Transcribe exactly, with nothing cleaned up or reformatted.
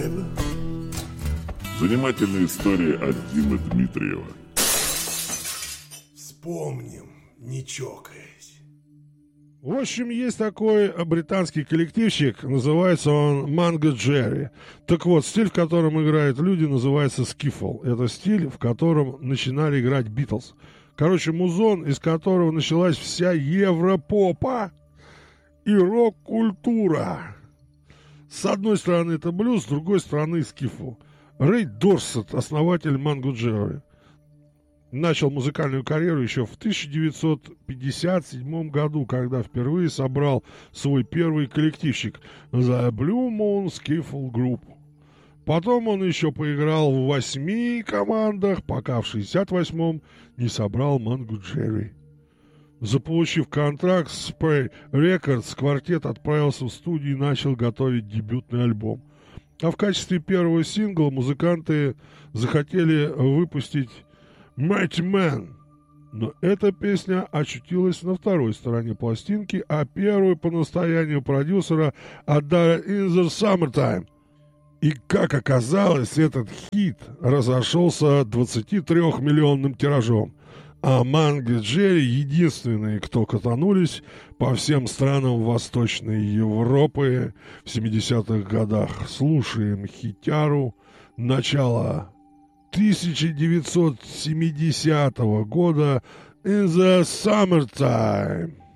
Занимательная история от Димы Дмитриева. Вспомним, не чокаясь. В общем, есть такой британский коллективчик, называется он Mango Jerry. Так вот, стиль, в котором играют люди, называется скифл. Это стиль, в котором начинали играть Битлз. Короче, музон, из которого началась вся европопа и рок-культура. С одной стороны это блюз, с другой стороны скифл. Рэй Дорсет, основатель Mango Jerry, начал музыкальную карьеру еще в тысяча девятьсот пятьдесят седьмом году, когда впервые собрал свой первый коллективчик The Blue Moon Skiffle Group. Потом он еще поиграл в восьми командах, пока в шестьдесят восьмом не собрал Mango Jerry. Заполучив контракт с Spray Records, квартет отправился в студию и начал готовить дебютный альбом. А в качестве первого сингла музыканты захотели выпустить Mighty Man. Но эта песня очутилась на второй стороне пластинки, а первую по настоянию продюсера отдали In the Summertime. И, как оказалось, этот хит разошелся двадцатитрёхмиллионным тиражом. А Mango Jerry единственные, кто катанулись по всем странам Восточной Европы в семидесятых годах. Слушаем хитяру начала тысяча девятьсот семидесятого года In the Summertime.